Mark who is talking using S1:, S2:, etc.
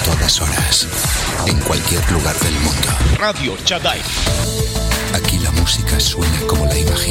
S1: todas horas, en cualquier lugar del mundo.
S2: Radio Chadai.
S1: Aquí la música suena como la imaginación.